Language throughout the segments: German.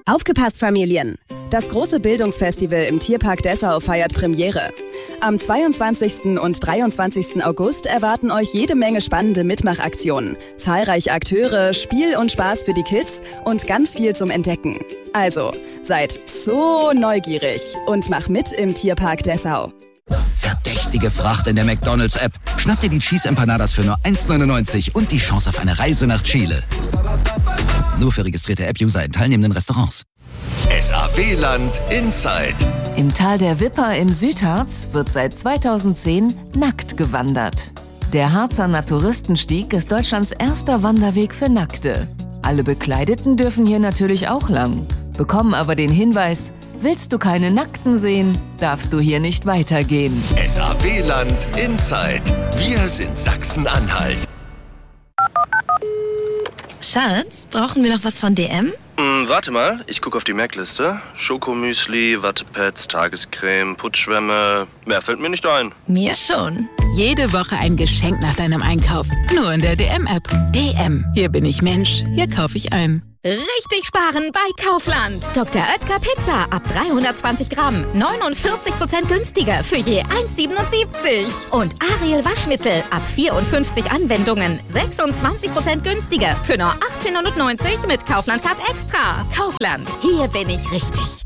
Aufgepasst, Familien! Das große Bildungsfestival im Tierpark Dessau feiert Premiere. Am 22. und 23. August erwarten euch jede Menge spannende Mitmachaktionen, zahlreiche Akteure, Spiel und Spaß für die Kids und ganz viel zum Entdecken. Also, seid so neugierig und mach mit im Tierpark Dessau. Verdächtige Fracht in der McDonald's-App. Schnapp dir die Cheese Empanadas für nur 1,99 und die Chance auf eine Reise nach Chile. Nur für registrierte App-User in teilnehmenden Restaurants. SAW-Land Inside. Im Tal der Wipper im Südharz wird seit 2010 nackt gewandert. Der Harzer Naturistenstieg ist Deutschlands erster Wanderweg für Nackte. Alle Bekleideten dürfen hier natürlich auch lang, bekommen aber den Hinweis: Willst du keine Nackten sehen, darfst du hier nicht weitergehen. SAW-Land Inside. Wir sind Sachsen-Anhalt. Schatz, brauchen wir noch was von DM? Warte mal, ich gucke auf die Merkliste. Schokomüsli, Wattepads, Tagescreme, Putzschwämme. Mehr fällt mir nicht ein. Mir schon. Jede Woche ein Geschenk nach deinem Einkauf. Nur in der DM-App. DM. Hier bin ich Mensch. Hier kaufe ich ein. Richtig sparen bei Kaufland. Dr. Oetker Pizza ab 320 Gramm. 49% günstiger für je 1,77. Und Ariel Waschmittel ab 54 Anwendungen. 26% günstiger für nur 18,90 mit Kaufland-Card Extra. Kaufland. Hier bin ich richtig.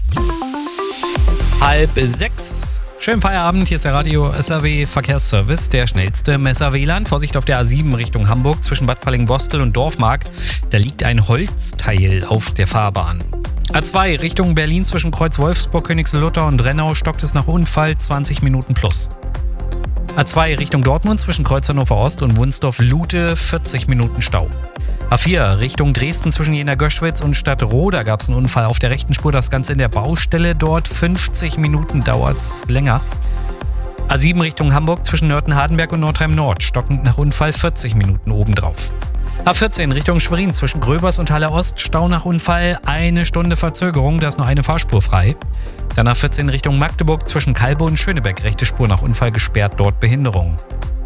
5:30. Schönen Feierabend, hier ist der Radio SAW Verkehrsservice, der schnellste im SAW-Land. Vorsicht auf der A7 Richtung Hamburg zwischen Bad Fallingbostel und Dorfmark. Da liegt ein Holzteil auf der Fahrbahn. A2 Richtung Berlin zwischen Kreuz Wolfsburg, Königslutter und Rennau stockt es nach Unfall 20 Minuten plus. A2 Richtung Dortmund zwischen Kreuz Hannover Ost und Wunsdorf-Lute 40 Minuten Stau. A4 Richtung Dresden zwischen Jena-Göschwitz und Stadtroda gab es einen Unfall auf der rechten Spur. Das Ganze in der Baustelle dort. 50 Minuten dauert's länger. A7 Richtung Hamburg zwischen Nörten-Hardenberg und Nordheim-Nord. Stockend nach Unfall 40 Minuten obendrauf. A14 Richtung Schwerin zwischen Gröbers und Halle Ost. Stau nach Unfall. 1 Stunde Verzögerung. Da ist nur eine Fahrspur frei. Dann A14 Richtung Magdeburg zwischen Kalbe und Schönebeck. Rechte Spur nach Unfall gesperrt. Dort Behinderung.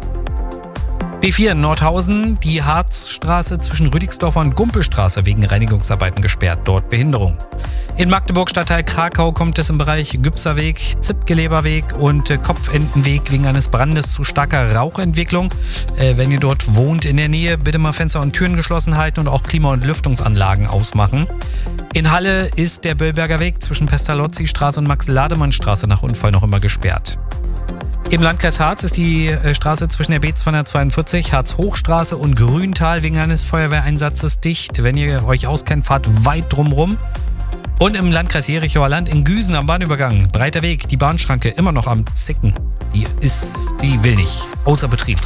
B4 in Nordhausen, die Harzstraße zwischen Rüdigsdorfer und Gumpelstraße wegen Reinigungsarbeiten gesperrt, dort Behinderung. In Magdeburg Stadtteil Krakau kommt es im Bereich Gübserweg, Zippgeleberweg und Kopfentenweg wegen eines Brandes zu starker Rauchentwicklung. Wenn ihr dort wohnt in der Nähe, bitte mal Fenster und Türen geschlossen halten und auch Klima- und Lüftungsanlagen ausmachen. In Halle ist der Böllberger Weg zwischen Pestalozzi-Straße und Max-Lademann-Straße nach Unfall noch immer gesperrt. Im Landkreis Harz ist die Straße zwischen der B242, Harz-Hochstraße und Grüntal wegen eines Feuerwehreinsatzes dicht. Wenn ihr euch auskennt, fahrt weit drumrum. Und im Landkreis Jerichower Land in Güsen am Bahnübergang, breiter Weg, die Bahnschranke immer noch am Zicken. Die will nicht, außer Betrieb.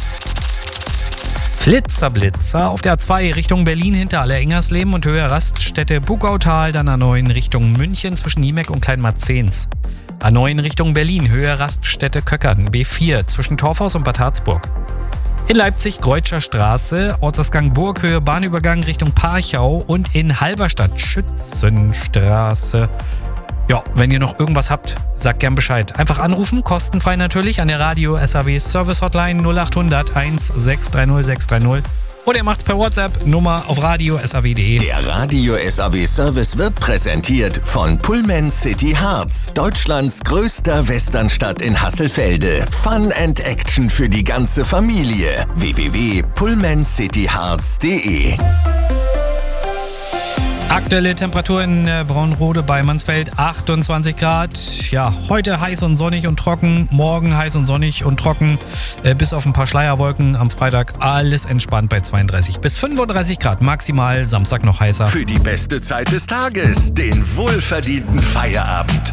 Blitzer auf der A2 Richtung Berlin hinter Aller-Engersleben und Höhe Raststätte Bugautal, dann A9 Richtung München zwischen Niemeck und Kleinmarzehns. A9 Richtung Berlin, Höhe Raststätte Köckern, B4 zwischen Torfhaus und Bad Harzburg. In Leipzig Greutscher Straße, Ortsausgang Burg, Höhe Bahnübergang Richtung Parchau und in Halberstadt Schützenstraße. Ja, wenn ihr noch irgendwas habt, sagt gern Bescheid. Einfach anrufen, kostenfrei natürlich, an der Radio SAW Service Hotline 0800 1630 630. Oder ihr macht's per WhatsApp, Nummer auf radio.saw.de. Der Radio SAW Service wird präsentiert von Pullman City Harz, Deutschlands größter Westernstadt in Hasselfelde. Fun and Action für die ganze Familie. www.pullmancityharz.de. Aktuelle Temperatur in Braunrode bei Mansfeld 28 Grad. Ja, heute heiß und sonnig und trocken. Morgen heiß und sonnig und trocken. Bis auf ein paar Schleierwolken. Am Freitag alles entspannt bei 32 bis 35 Grad. Maximal Samstag noch heißer. Für die beste Zeit des Tages, den wohlverdienten Feierabend.